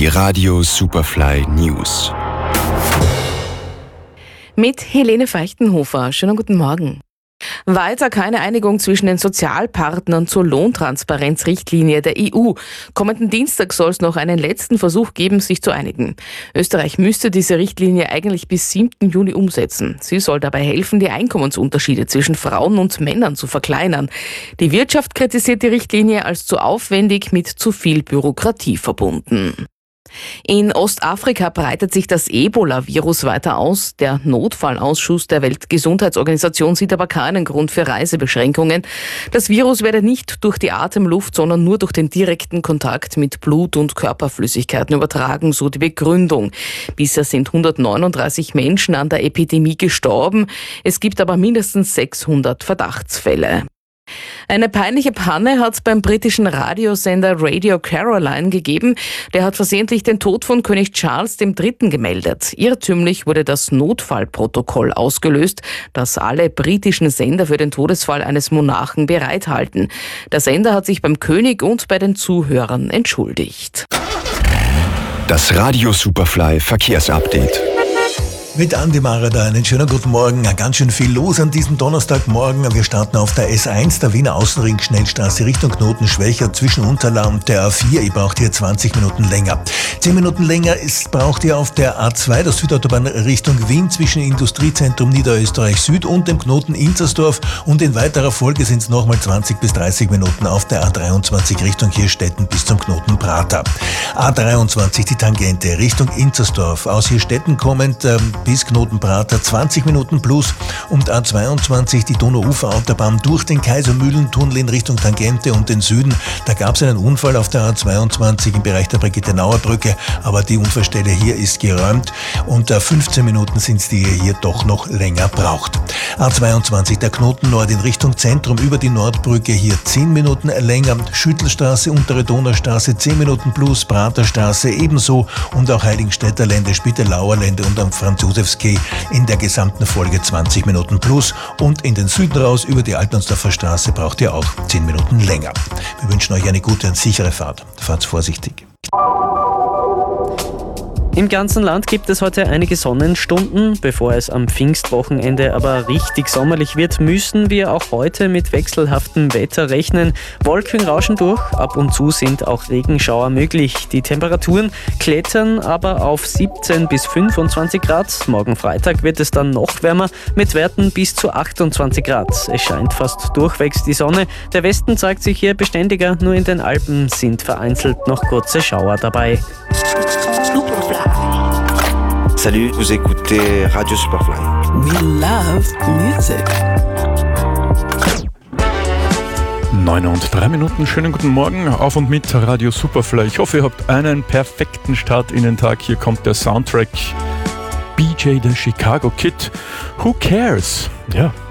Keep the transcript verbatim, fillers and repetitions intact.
Die Radio Superfly News. Mit Helene Feichtenhofer. Schönen guten Morgen. Weiter keine Einigung zwischen den Sozialpartnern zur Lohntransparenzrichtlinie der E U. Kommenden Dienstag soll es noch einen letzten Versuch geben, sich zu einigen. Österreich müsste diese Richtlinie eigentlich bis siebten Juni umsetzen. Sie soll dabei helfen, die Einkommensunterschiede zwischen Frauen und Männern zu verkleinern. Die Wirtschaft kritisiert die Richtlinie als zu aufwendig mit zu viel Bürokratie verbunden. In Ostafrika breitet sich das Ebola-Virus weiter aus. Der Notfallausschuss der Weltgesundheitsorganisation sieht aber keinen Grund für Reisebeschränkungen. Das Virus werde nicht durch die Atemluft, sondern nur durch den direkten Kontakt mit Blut- und Körperflüssigkeiten übertragen, so die Begründung. Bisher sind hundertneununddreißig Menschen an der Epidemie gestorben. Es gibt aber mindestens sechshundert Verdachtsfälle. Eine peinliche Panne hat es beim britischen Radiosender Radio Caroline gegeben. Der hat versehentlich den Tod von König Charles der Dritte gemeldet. Irrtümlich wurde das Notfallprotokoll ausgelöst, das alle britischen Sender für den Todesfall eines Monarchen bereithalten. Der Sender hat sich beim König und bei den Zuhörern entschuldigt. Das Radio Superfly Verkehrsupdate. Mit Andi Marada einen schönen guten Morgen. Ganz schön viel los an diesem Donnerstagmorgen. Wir starten auf der S eins, der Wiener Außenring Schnellstraße Richtung Knotenschwächer zwischen Unterla und der A vier. Ihr braucht hier zwanzig Minuten länger. zehn Minuten länger ist, braucht ihr auf der A zwei, der Südautobahn Richtung Wien zwischen Industriezentrum Niederösterreich Süd und dem Knoten Inzersdorf. Und in weiterer Folge sind es nochmal zwanzig bis dreißig Minuten auf der A dreiundzwanzig Richtung Hirstetten bis zum Knoten Prater. A dreiundzwanzig, die Tangente Richtung Inzersdorf. Aus Hirstetten kommend ähm, bis Knotenprater zwanzig Minuten plus und A zweiundzwanzig, die Donauuferautobahn durch den Kaisermühlentunnel in Richtung Tangente und den Süden. Da gab es einen Unfall auf der A zweiundzwanzig im Bereich der Brigittenauer Brücke, aber die Unfallstelle hier ist geräumt und äh, fünfzehn Minuten sind es, die ihr hier doch noch länger braucht. A zweiundzwanzig, der Knoten Nord in Richtung Zentrum über die Nordbrücke, hier zehn Minuten länger. Schüttelstraße, Untere Donaustraße zehn Minuten plus, Praterstraße ebenso und auch Heiligenstädter Lände, Spittelauer Lände und am Franz in der gesamten Folge zwanzig Minuten plus und in den Süden raus über die Altonsdorfer Straße braucht ihr auch zehn Minuten länger. Wir wünschen euch eine gute und sichere Fahrt. Fahrt vorsichtig. Im ganzen Land gibt es heute einige Sonnenstunden. Bevor es am Pfingstwochenende aber richtig sommerlich wird, müssen wir auch heute mit wechselhaftem Wetter rechnen. Wolken rauschen durch, ab und zu sind auch Regenschauer möglich. Die Temperaturen klettern aber auf siebzehn bis fünfundzwanzig Grad. Morgen Freitag wird es dann noch wärmer mit Werten bis zu achtundzwanzig Grad. Es scheint fast durchwegs die Sonne. Der Westen zeigt sich hier beständiger, nur in den Alpen sind vereinzelt noch kurze Schauer dabei. Salut, vous écoutez Radio Superfly. We love music. Neun und drei Minuten, schönen guten Morgen, auf und mit Radio Superfly. Ich hoffe, ihr habt einen perfekten Start in den Tag. Hier kommt der Soundtrack B J the Chicago Kid. Who cares? Ja,